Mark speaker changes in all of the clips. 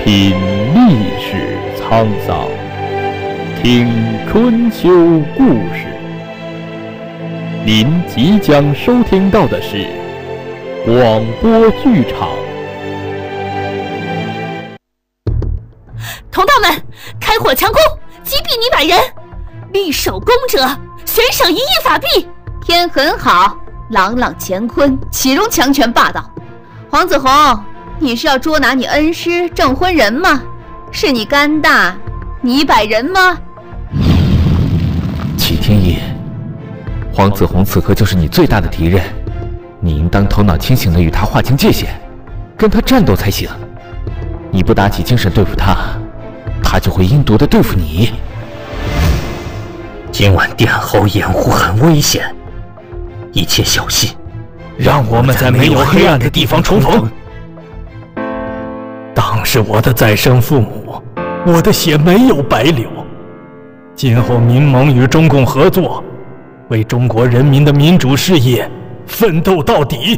Speaker 1: 品历史沧桑，听春秋故事。您即将收听到的是广播剧场。
Speaker 2: 同道们，开火强攻，击毙你100人，立首功者悬赏1亿法币。
Speaker 3: 天很好，朗朗乾坤，岂容强权霸道？黄子弘，你是要捉拿你恩师郑昏人吗？是你肝大，你100人吗？
Speaker 4: 齐天野，黄子弘此刻就是你最大的敌人，你应当头脑清醒地与他划清界限，跟他战斗才行。你不打起精神对付他，他就会阴毒地对付你。
Speaker 5: 今晚殿后掩护很危险，一切小心，
Speaker 6: 让我们在没有黑暗的地方重逢。当是我的再生父母，我的血没有白流。今后民盟与中共合作，为中国人民的民主事业奋斗到底。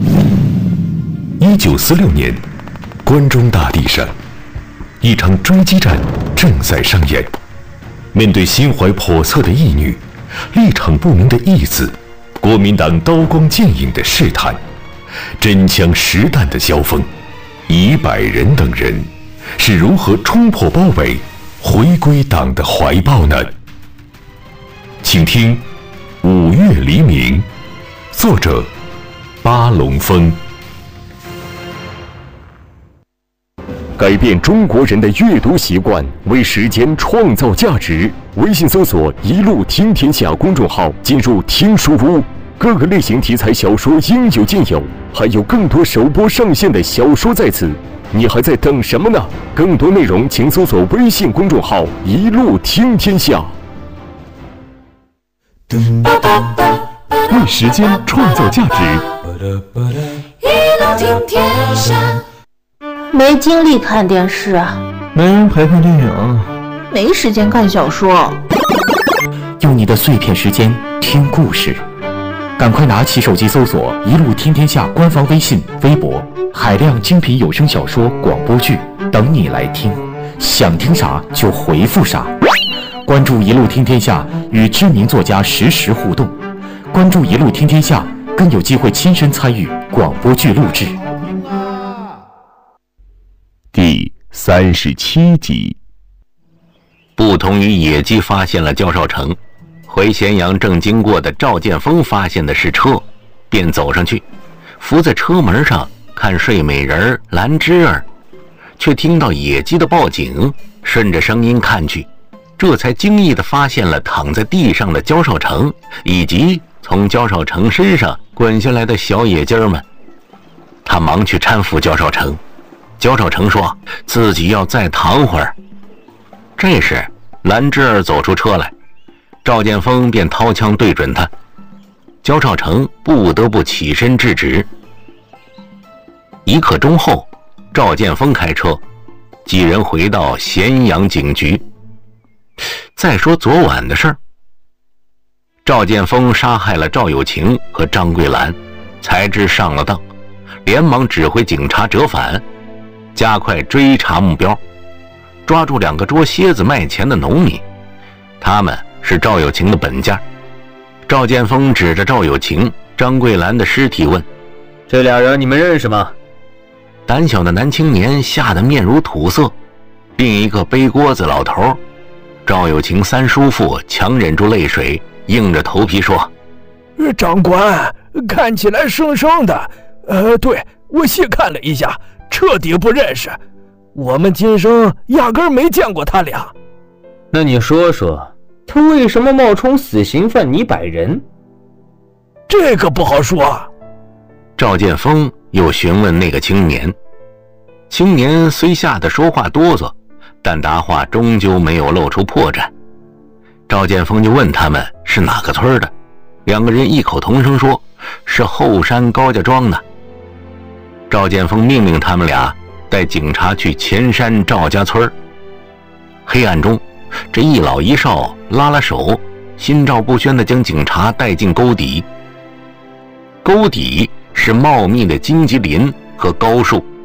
Speaker 7: 1946年，关中大地上，一场追击战正在上演。面对心怀叵测的义女，立场不明的义子，国民党刀光剑影的试探，真枪实弹的交锋，100人等人是如何冲破包围，回归党的怀抱呢？请听《5月黎明》，作者巴龙峰。改变中国人的阅读习惯，为时间创造价值。微信搜索“一路听天下”公众号，进入听书屋，各个类型题材小说应有尽有，还有更多首播上线的小说在此。你还在等什么呢？更多内容请搜索微信公众号“一路听天下”。为时间创造价值。
Speaker 2: 一路听天下。
Speaker 3: 没精力看电视啊，
Speaker 6: 没人陪看电影，
Speaker 3: 没时间看小说。
Speaker 4: 用你的碎片时间听故事，赶快拿起手机搜索“一路听天下”官方微信、微博，海量精品有声小说、广播剧等你来听。想听啥就回复啥。关注“一路听天下”，与知名作家实时互动。关注“一路听天下”，更有机会亲身参与广播剧录制。
Speaker 7: 第37集。
Speaker 5: 不同于野鸡发现了焦少成，回咸阳正经过的赵建峰发现的是车，便走上去，伏在车门上看睡美人兰芝儿，却听到野鸡的报警，顺着声音看去，这才惊异地发现了躺在地上的焦少成，以及从焦少成身上滚下来的小野鸡儿们。他忙去搀扶焦少成，焦少成说自己要再躺会儿。这时兰芝儿走出车来，赵建峰便掏枪对准他，焦少成不得不起身制止。1刻钟后，赵建峰开车，几人回到咸阳警局。再说昨晚的事儿，赵建峰杀害了赵有情和张桂兰，才知上了当，连忙指挥警察折返，加快追查目标，抓住2个捉蝎子卖钱的农民，他们是赵有情的本家。赵建峰指着赵有情、张桂兰的尸体问：“
Speaker 8: 这俩人你们认识吗？”
Speaker 5: 胆小的男青年吓得面如土色，另一个背锅子老头赵有情3叔父强忍住泪水，硬着头皮说：“
Speaker 6: 长官，看起来生生的，对，我细看了一下，彻底不认识，我们今生压根没见过他俩。”
Speaker 8: 那你说说，他为什么冒充死刑犯你100人？
Speaker 6: 这个不好说。
Speaker 5: 赵建峰又询问那个青年，青年虽吓得说话哆嗦，但答话终究没有露出破绽。赵建峰就问他们是哪个村的，2个人异口同声说是后山高家庄的。赵建峰命令他们俩带警察去前山赵家村。黑暗中，这一老一少拉拉手，心照不宣地将警察带进沟底。沟底是茂密的荆棘林和高树，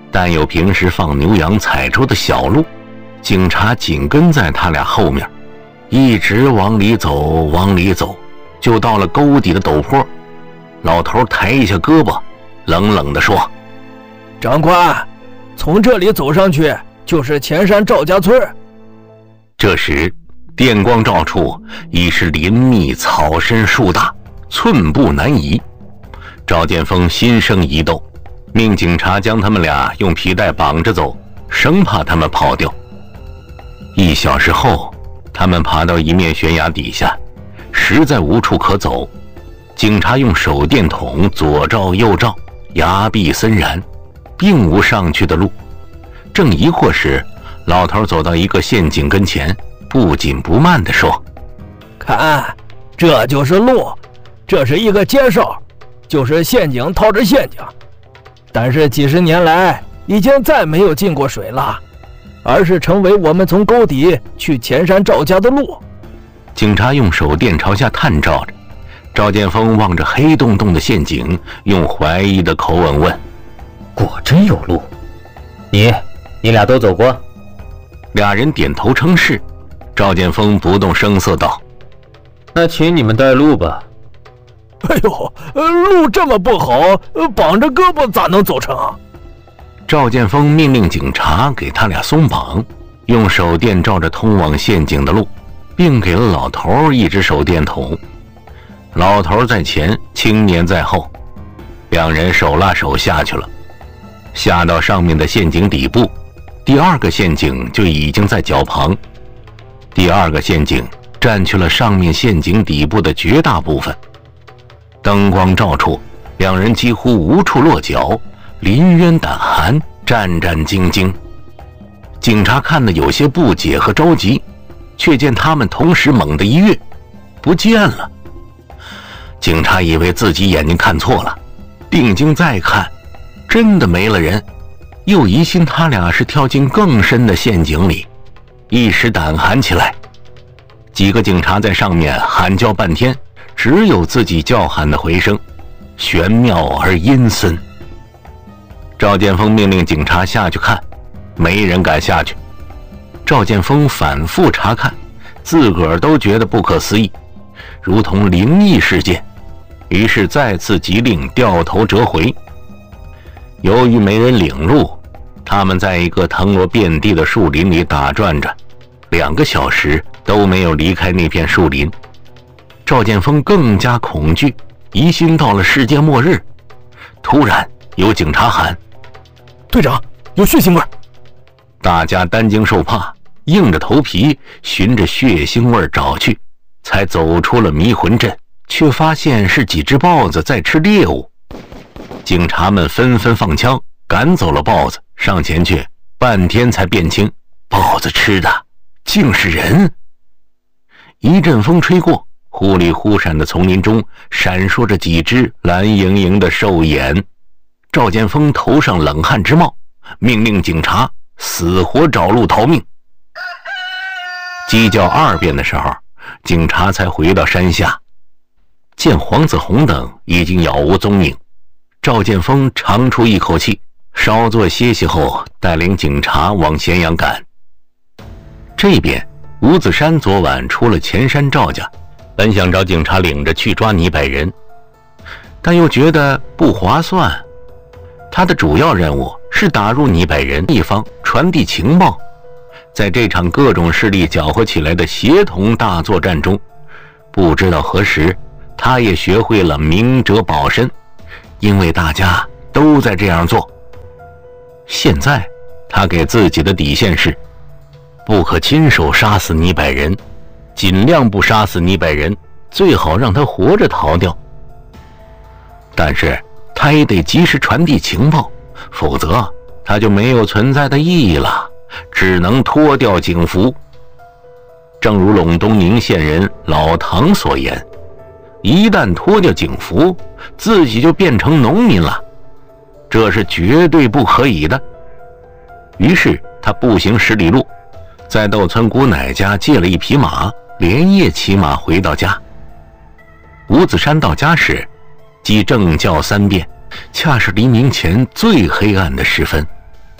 Speaker 5: 但有平时放牛羊踩出的小路，警察紧跟在他俩后面，一直往里走，就到了沟底的陡坡。老头抬一下胳膊，冷冷地说：“
Speaker 6: 长官，从这里走上去就是前山赵家村。”
Speaker 5: 这时电光照处，已是林密草深树大，寸步难移。赵建峰心生疑窦，命警察将他们俩用皮带绑着走，生怕他们跑掉。1小时后，他们爬到一面悬崖底下，实在无处可走。警察用手电筒左照右照，崖壁森然，并无上去的路。正疑惑时，老头走到一个陷阱跟前，不紧不慢地说：“
Speaker 6: 看，这就是路，这是一个街哨，就是陷阱套着陷阱。但是几十年来已经再没有进过水了，而是成为我们从沟底去前山赵家的路。”
Speaker 5: 警察用手电朝下探照着，赵建峰望着黑洞洞的陷阱，用怀疑的口吻问：“
Speaker 8: 果真有路？你俩都走过？”
Speaker 5: 俩人点头称是。赵建峰不动声色道：“
Speaker 8: 那请你们带路吧。”“
Speaker 6: 哎呦，路这么不好，绑着胳膊咋能走成？”
Speaker 5: 赵建峰命令警察给他俩松绑，用手电照着通往陷阱的路，并给了老头一只手电筒。老头在前，青年在后，两人手拉手下去了。下到上面的陷阱底部，第2个陷阱就已经在脚旁。第2个陷阱占据了上面陷阱底部的绝大部分。灯光照处，两人几乎无处落脚，临渊胆寒，战战兢兢。警察看得有些不解和着急，却见他们同时猛地一跃，不见了。警察以为自己眼睛看错了，定睛再看，真的没了人，又疑心他俩是跳进更深的陷阱里，一时胆寒起来。几个警察在上面喊叫半天，只有自己叫喊的回声，玄妙而阴森。赵建峰命令警察下去看，没人敢下去。赵建峰反复查看，自个儿都觉得不可思议，如同灵异事件，于是再次急令掉头折回。由于没人领路，他们在一个藤萝遍地的树林里打转着，2个小时都没有离开那片树林。赵建峰更加恐惧，疑心到了世界末日。突然有警察喊：“
Speaker 6: 队长，有血腥味！”
Speaker 5: 大家担惊受怕，硬着头皮循着血腥味找去，才走出了迷魂阵，却发现是几只豹子在吃猎物。警察们纷纷放枪赶走了豹子，上前去半天才辨清，豹子吃的竟是人。一阵风吹过，忽里忽闪的丛林中闪烁着几只蓝莹莹的兽眼。赵建峰头上冷汗直冒，命令警察死活找路逃命。鸡叫2遍的时候，警察才回到山下，见黄子红等已经杳无踪影。赵建峰长出一口气，稍作歇息后，带领警察往咸阳赶。这边吴子山昨晚出了前山赵家，本想找警察领着去抓倪百人，但又觉得不划算。他的主要任务是打入倪百人一方，传递情报。在这场各种势力搅和起来的协同大作战中，不知道何时他也学会了明哲保身，因为大家都在这样做。现在他给自己的底线是不可亲手杀死倪百人，尽量不杀死倪百人，最好让他活着逃掉。但是他也得及时传递情报，否则他就没有存在的意义了，只能脱掉警服。正如陇东宁县人老唐所言，一旦脱掉警服，自己就变成农民了，这是绝对不可以的。于是他步行10里路，在窦村姑奶家借了一匹马，连夜骑马回到家。吴子山到家时，即正叫3遍，恰是黎明前最黑暗的时分。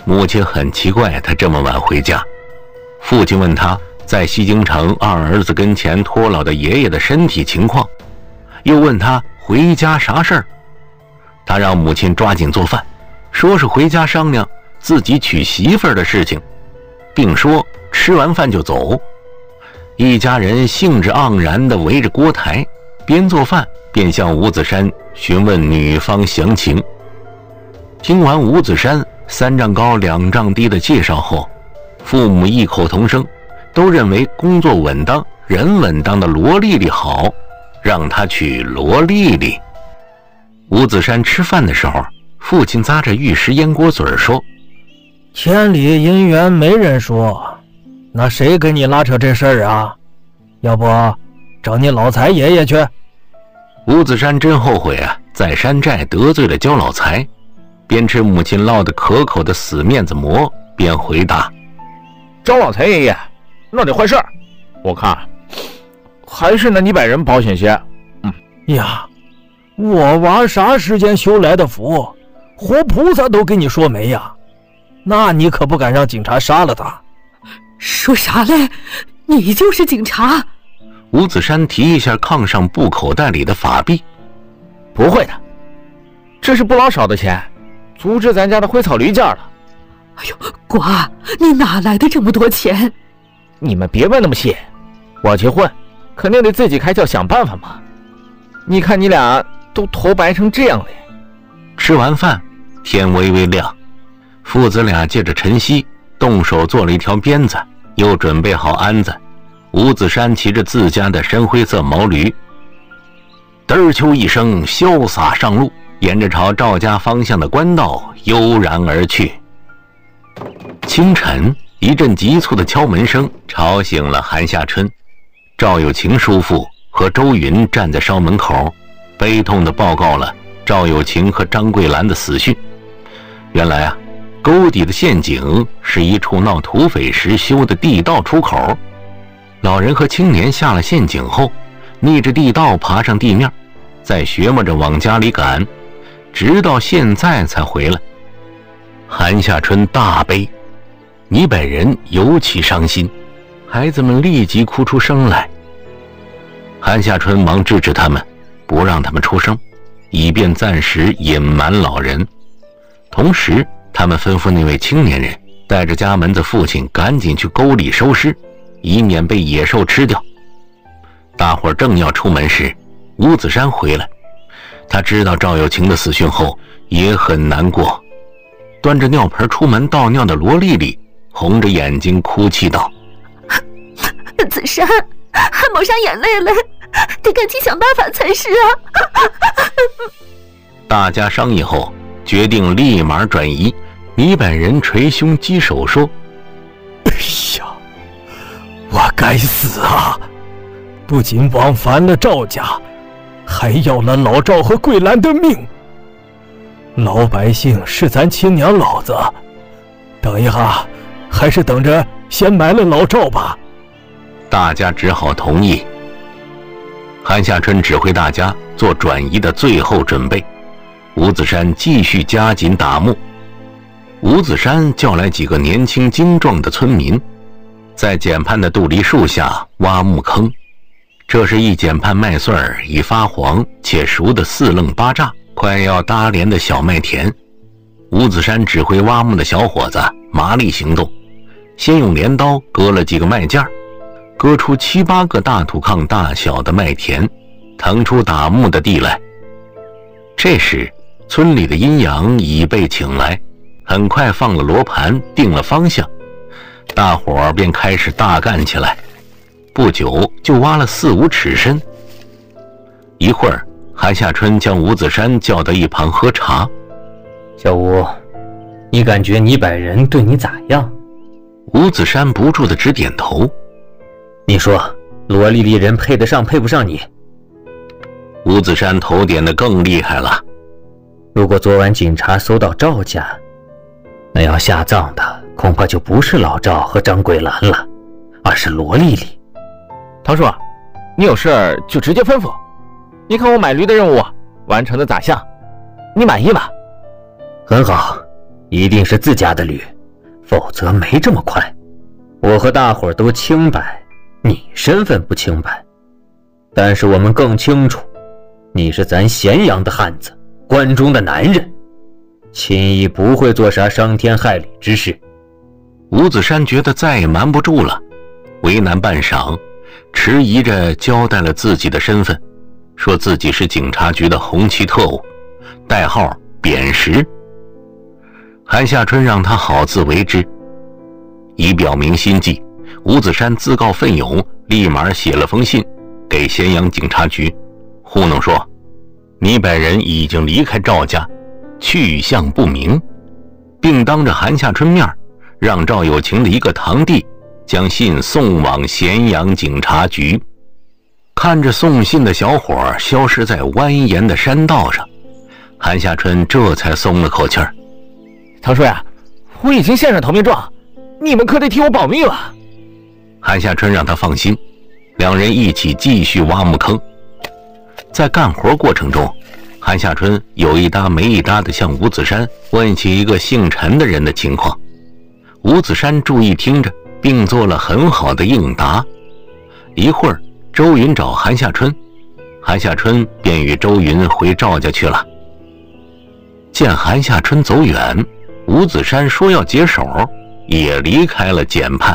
Speaker 5: 母亲很奇怪他这么晚回家。父亲问他在西京城二儿子跟前托老的爷爷的身体情况，又问他回家啥事儿。他让母亲抓紧做饭，说是回家商量自己娶媳妇儿的事情，并说吃完饭就走。一家人兴致盎然地围着锅台，边做饭边向吴子山询问女方详情。听完吴子山3丈高2丈低的介绍后，父母异口同声，都认为工作稳当、人稳当的罗丽丽好，让他娶罗丽丽。吴子山吃饭的时候，父亲咂着玉石烟锅嘴说：“
Speaker 6: 千里姻缘没人说，那谁跟你拉扯这事儿啊？要不找你老财爷爷去。”
Speaker 5: 吴子山真后悔啊，在山寨得罪了焦老财，边吃母亲烙得可口的死面子馍，边回答：“
Speaker 1: 焦老财爷爷，那得坏事儿，我看还是那泥百人保险些。”
Speaker 6: 呀，我娃啥时间修来的福，活菩萨都给你说没呀？那你可不敢让警察杀了他。
Speaker 2: 说啥嘞？你就是警察？
Speaker 5: 吴子山提一下炕上布口袋里的法币：“
Speaker 1: 不会的，这是不老少的钱，足值咱家的灰草驴价了。”“
Speaker 2: 哎呦，瓜，你哪来的这么多钱？”“
Speaker 1: 你们别问那么细，我结婚肯定得自己开窍想办法嘛。你看你俩都头白成这样了。”
Speaker 5: 吃完饭，天微微亮，父子俩借着晨曦动手做了一条鞭子，又准备好鞍子。吴子山骑着自家的深灰色毛驴，嘚儿秋一声潇洒上路，沿着朝赵家方向的官道悠然而去。清晨，一阵急促的敲门声吵醒了韩夏春。赵有情叔父和周云站在烧门口，悲痛地报告了赵有情和张桂兰的死讯。原来啊，沟底的陷阱是一处闹土匪时修的地道出口。老人和青年下了陷阱后，逆着地道爬上地面，再学摸着往家里赶，直到现在才回来。韩夏春大悲，倪百人尤其伤心，孩子们立即哭出声来。韩夏春忙制止他们，不让他们出声，以便暂时隐瞒老人。同时他们吩咐那位青年人带着家门的父亲赶紧去沟里收尸，以免被野兽吃掉。大伙儿正要出门时，吴子山回来。他知道赵有情的死讯后也很难过，端着尿盆出门倒尿的罗丽丽红着眼睛哭泣道：“
Speaker 2: 子山，还抹上眼泪了，得赶紧想办法才是啊！”
Speaker 5: 大家商议后决定立马转移。倪百人捶胸击手说：“
Speaker 6: 哎呀，我该死啊！不仅枉烦了赵家，还要了老赵和桂兰的命。老百姓是咱亲娘老子，等一下，还是等着先埋了老赵吧。”
Speaker 5: 大家只好同意。韩夏春指挥大家做转移的最后准备，吴子山继续加紧打木。吴子山叫来几个年轻精壮的村民，在减畔的杜梨树下挖木坑。这是一减畔麦穗儿已发黄且熟的4楞8炸，快要搭连的小麦田。吴子山指挥挖木的小伙子麻利行动，先用镰刀割了几个麦架，割出7、8个大土炕大小的麦田，腾出打木的地来。这时村里的阴阳已被请来，很快放了罗盘，定了方向，大伙儿便开始大干起来。不久就挖了4、5尺深。一会儿，韩夏春将吴子山叫到一旁喝茶。
Speaker 8: “小吴，你感觉倪百人对你咋样？”
Speaker 5: 吴子山不住地直点头。
Speaker 8: “你说，罗丽丽人配得上配不上你？”
Speaker 5: 吴子山头点得更厉害了。
Speaker 8: “如果昨晚警察搜到赵家，那要下葬的恐怕就不是老赵和张桂兰了，而是罗丽丽。
Speaker 1: 唐叔，你有事就直接吩咐。你看我买驴的任务完成的咋样？你满意吗？”“
Speaker 8: 很好， 一定是自家的驴，否则没这么快。我和大伙儿都清白，你身份不清白，但是我们更清楚，你是咱咸阳的汉子，关中的男人，轻易不会做啥伤天害理之事。
Speaker 5: 吴子山觉得再也瞒不住了，为难半晌，迟疑着交代了自己的身份，说自己是警察局的红旗特务，代号扁食。韩夏春让他好自为之，以表明心迹，吴子山自告奋勇，立马写了封信给咸阳警察局，糊弄说倪百人已经离开赵家，去向不明，并当着韩夏春面让赵有情的一个堂弟将信送往咸阳警察局。看着送信的小伙消失在蜿蜒的山道上，韩夏春这才松了口气儿。
Speaker 1: 唐叔呀，我已经献上投名状，你们可得替我保密了。
Speaker 5: 韩夏春让他放心，两人一起继续挖墓坑。在干活过程中，韩夏春有一搭没一搭地向吴子山问起一个姓陈的人的情况。吴子山注意听着，并做了很好的应答。一会儿，周云找韩夏春，韩夏春便与周云回赵家去了。见韩夏春走远，吴子山说要解手，也离开了简判。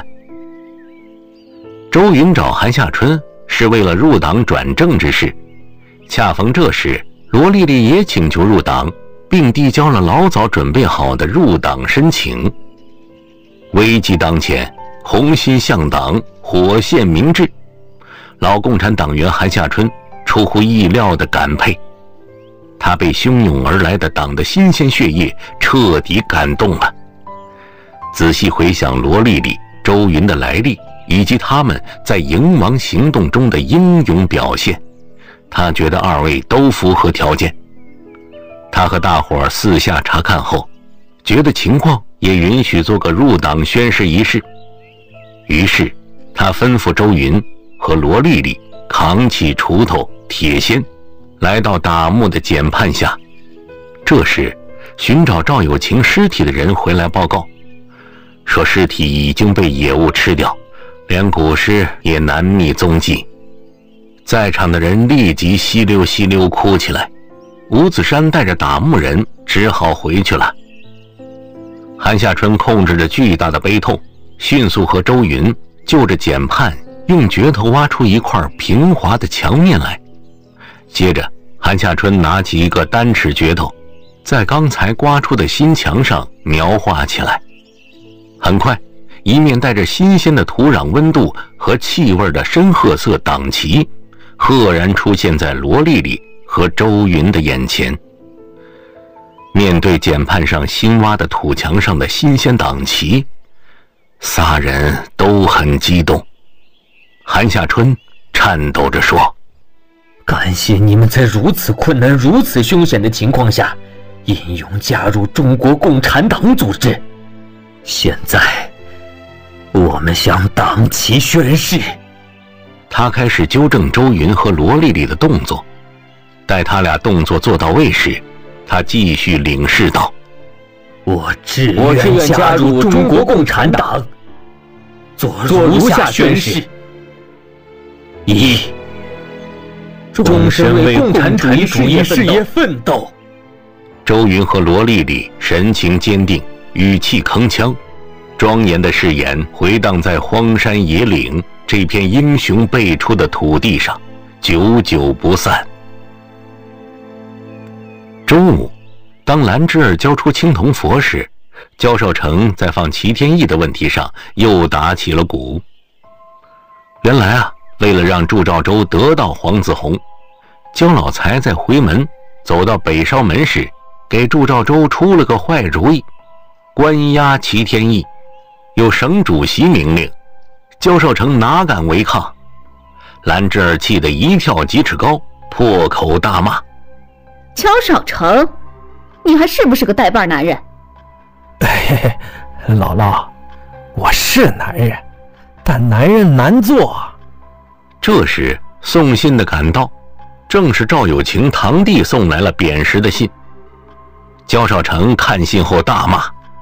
Speaker 5: 周云找韩夏春是为了入党转正之事，恰逢这时罗丽丽也请求入党，并递交了老早准备好的入党申请。危机当前，红心向党，火线明志，老共产党员韩夏春出乎意料的感佩，他被汹涌而来的党的新鲜血液彻底感动了。仔细回想罗丽丽、周云的来历，以及他们在迎王行动中的英勇表现，他觉得二位都符合条件。他和大伙私下查看后，觉得情况也允许做个入党宣誓仪式，于是他吩咐周云和罗丽丽扛起锄头、铁锨，来到打木的简判下。这时寻找赵有情尸体的人回来报告，说尸体已经被野物吃掉，连古尸也难觅踪迹。在场的人立即稀溜稀溜哭起来。吴子山带着打木人只好回去了。韩夏春控制着巨大的悲痛，迅速和周云就着简判用镢头挖出一块平滑的墙面来。接着韩夏春拿起一个单尺镢头，在刚才刮出的新墙上描画起来。很快，一面带着新鲜的土壤温度和气味的深褐色党旗赫然出现在罗丽丽和周云的眼前。面对简判上新挖的土墙上的新鲜党旗，仨人都很激动。韩夏春颤抖着说：
Speaker 8: 感谢你们在如此困难、如此凶险的情况下，英勇加入中国共产党组织。现在，我们向党旗宣誓。
Speaker 5: 他开始纠正周云和罗丽丽的动作，待他俩动作做到位时，他继续领示道：
Speaker 8: 我志愿加入中国共产党，做如下宣誓：一、终身为共产主义事业奋斗。
Speaker 5: 周云和罗丽丽神情坚定，语气铿锵，庄严的誓言回荡在荒山野岭这片英雄辈出的土地上，久久不散。中午，当兰芝儿交出青铜佛时，焦少成在放齐天意的问题上又打起了鼓。原来啊，为了让祝兆州得到黄子弘，焦老财在回门走到北烧门时，给祝兆州出了个坏主意，关押齐天意，有省主席命令，焦少成哪敢违抗？兰芝儿气得一跳几尺高，破口大骂：
Speaker 3: 焦少成，你还是不是个带把男人？
Speaker 6: 嘿嘿，姥姥，我是男人，但男人难做。
Speaker 5: 这时送信的赶到，正是赵有情堂弟送来了扁食的信。焦少成看信后大骂：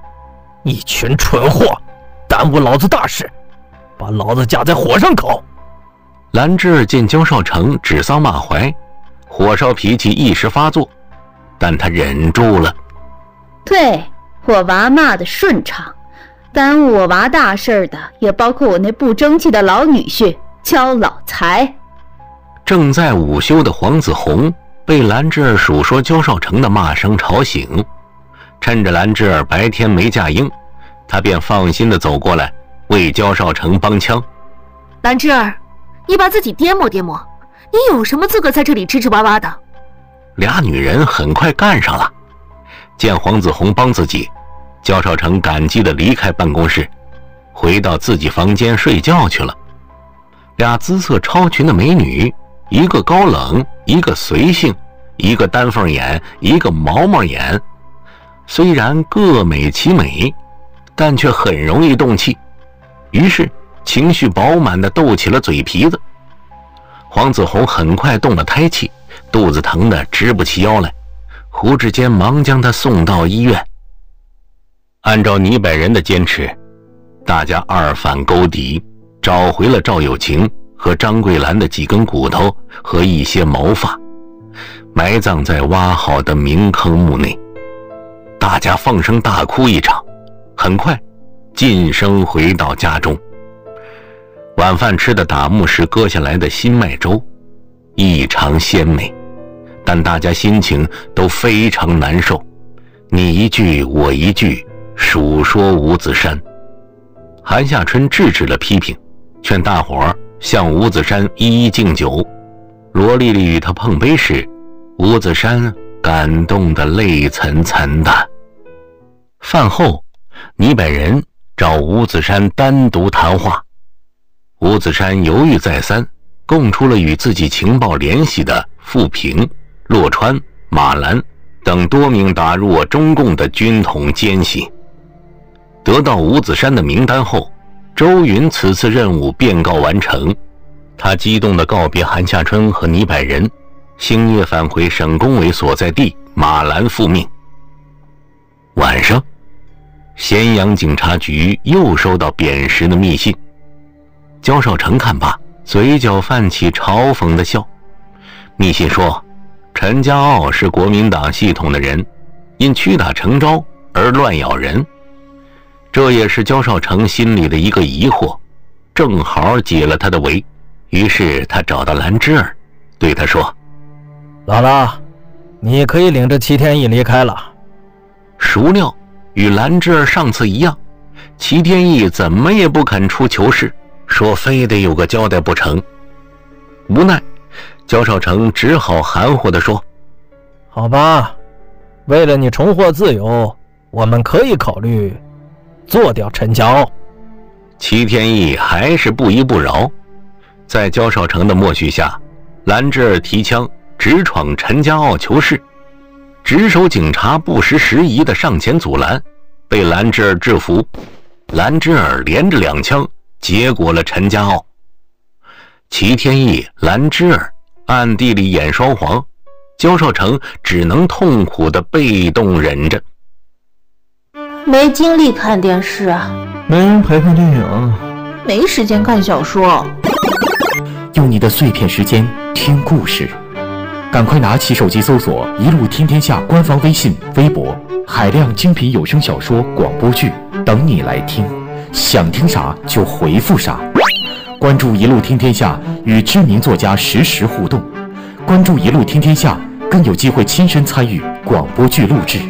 Speaker 6: 一群蠢货，耽误老子大事，把老子架在火上烤！
Speaker 5: 兰芝儿见焦少成指桑骂槐，火烧脾气一时发作，但他忍住了。
Speaker 3: 对，我娃骂得顺畅，耽误我娃大事的也包括我那不争气的老女婿焦老财。
Speaker 5: 正在午休的黄子红被兰芝儿数说焦少成的骂声吵醒，趁着兰芝儿白天没架鹰，他便放心地走过来为焦少成帮腔。
Speaker 2: 兰芝儿，你把自己掂摸掂摸，你有什么资格在这里吱吱哇哇的？
Speaker 5: 俩女人很快干上了。见黄子红帮自己，焦少成感激地离开办公室，回到自己房间睡觉去了。俩姿色超群的美女，一个高冷，一个随性，一个丹凤眼，一个毛毛眼，虽然各美其美，但却很容易动气，于是情绪饱满地斗起了嘴皮子。黄子红很快动了胎气，肚子疼得直不起腰来，胡志坚忙将他送到医院。按照倪百人的坚持，大家二反勾底，找回了赵有晴和张桂兰的几根骨头和一些毛发，埋葬在挖好的明坑墓内。大家放声大哭一场，很快晋升回到家中。晚饭吃的打木时割下来的新麦粥，异常鲜美，但大家心情都非常难受，你一句我一句，数说吴子山。韩夏春制止了批评，劝大伙儿向吴子山一一敬酒。罗丽丽与他碰杯时，吴子山感动得泪涔涔的。饭后，倪百人找吴子山单独谈话。吴子山犹豫再三，供出了与自己情报联系的富平、洛川、马兰等多名打入中共的军统奸细。得到吴子山的名单后，周云此次任务便告完成。他激动地告别韩夏春和倪百人，星夜返回省工委所在地马兰复命。晚上，咸阳警察局又收到扁食的密信。焦少成看罢，嘴角泛起嘲讽的笑。密信说，陈家傲是国民党系统的人，因屈打成招而乱咬人。这也是焦少成心里的一个疑惑，正好解了他的围。于是他找到兰芝儿，对他说：
Speaker 6: 姥姥，你可以领着齐天意离开了。
Speaker 5: 孰料与兰芝儿上次一样，齐天意怎么也不肯出糗事，说非得有个交代不成。无奈焦少成只好含糊地说：
Speaker 6: 好吧，为了你重获自由，我们可以考虑做掉陈家傲。
Speaker 5: 齐天意还是不依不饶，在焦少成的默许下，兰芝儿提枪直闯陈家傲囚室，值守警察不识时宜的上前阻拦，被兰芝儿制服。兰芝儿连着2枪结果了陈家傲。齐天意、兰芝儿暗地里演双簧，焦少成只能痛苦地被动忍着。
Speaker 9: 没精力看电视啊，
Speaker 1: 没人陪看电影，
Speaker 9: 没时间看小说。
Speaker 4: 用你的碎片时间听故事，赶快拿起手机搜索“一路听天下”官方微信、微博，海量精品有声小说、广播剧等你来听，想听啥就回复啥。关注“一路听天下”，与知名作家实时互动。关注“一路听天下”，更有机会亲身参与广播剧录制。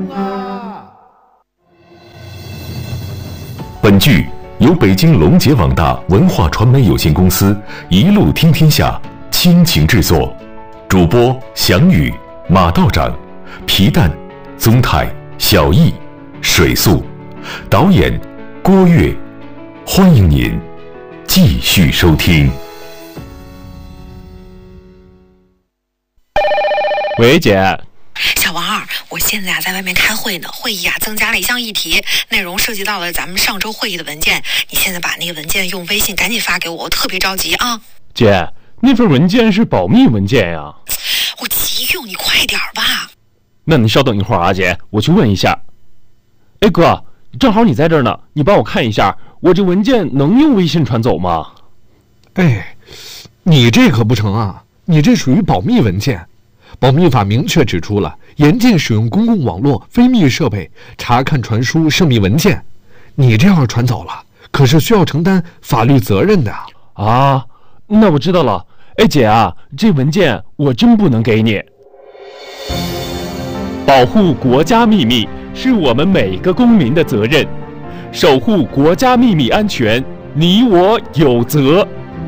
Speaker 7: 本剧由北京龙杰网大文化传媒有限公司一路听天下倾情制作，主播翔宇、马道长、皮蛋、宗泰、小易、水素，导演郭跃。欢迎您继续收听。
Speaker 1: 喂，姐。
Speaker 10: 小王二，我现在在外面开会呢，会议增加了一项议题，内容涉及到了咱们上周会议的文件，你现在把那个文件用微信赶紧发给我，我特别着急啊。
Speaker 1: 姐，那份文件是保密文件呀。
Speaker 10: 我急用，你快点吧。
Speaker 1: 那你稍等一会儿啊，姐，我去问一下。哎哥，
Speaker 11: 正好你在这儿呢，你帮我看一下，我这文件能用微信传走吗？
Speaker 12: 哎，你这可不成啊！你这属于保密文件，保密法明确指出了，严禁使用公共网络、非密设备查看、传输涉密文件。你这样传走了，可是需要承担法律责任的
Speaker 11: 啊！那我知道了。哎，姐啊，这文件我真不能给你。保护国家秘密是我们每个公民的责任，守护国家秘密安全，你我有责。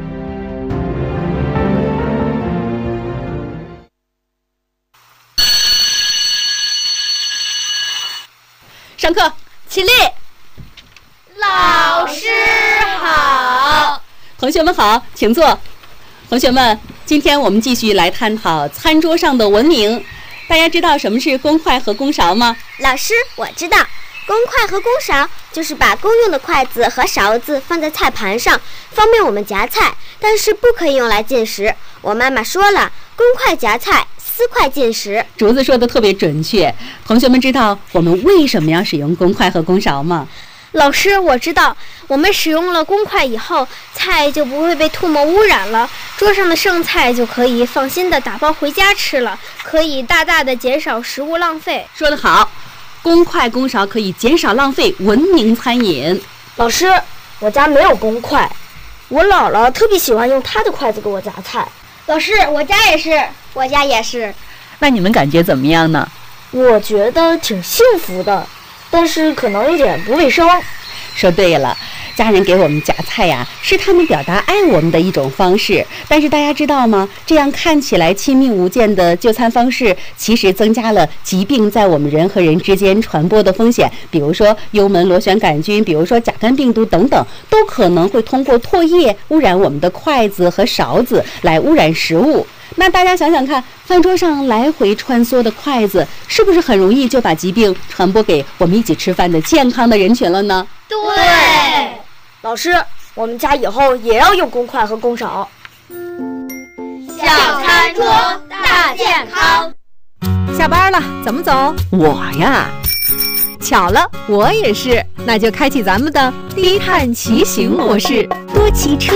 Speaker 2: 上课，起立。
Speaker 3: 老师好。
Speaker 2: 同学们好，请坐。同学们，今天我们继续来探讨餐桌上的文明。大家知道什么是公筷和公勺吗？
Speaker 13: 老师，我知道，公筷和公勺就是把公用的筷子和勺子放在菜盘上，方便我们夹菜，但是不可以用来进食。我妈妈说了，公筷夹菜，私筷进食。
Speaker 2: 竹子说的特别准确。同学们知道我们为什么要使用公筷和公勺吗？
Speaker 14: 老师，我知道，我们使用了公筷以后，菜就不会被唾沫污染了，桌上的剩菜就可以放心的打包回家吃了，可以大大的减少食物浪费。
Speaker 2: 说得好，公筷公勺可以减少浪费，文明餐饮。
Speaker 15: 老师，我家没有公筷，我姥姥特别喜欢用她的筷子给我夹菜。
Speaker 14: 老师，我家也是，
Speaker 13: 我家也是。
Speaker 2: 那你们感觉怎么样呢？
Speaker 15: 我觉得挺幸福的，但是可能有点不卫生。
Speaker 2: 说对了，家人给我们夹菜呀，是他们表达爱我们的一种方式。但是大家知道吗？这样看起来亲密无间的就餐方式，其实增加了疾病在我们人和人之间传播的风险。比如说幽门螺旋杆菌，比如说甲肝病毒等等，都可能会通过唾液污染我们的筷子和勺子，来污染食物。那大家想想看，饭桌上来回穿梭的筷子，是不是很容易就把疾病传播给我们一起吃饭的健康的人群了呢？
Speaker 15: 对，老师，我们家以后也要用公筷和公勺。
Speaker 3: 小餐桌大健康。
Speaker 16: 下班了，怎么走？
Speaker 17: 我呀，
Speaker 16: 巧了，我也是。那就开启咱们的低碳骑行模式，
Speaker 13: 多骑车。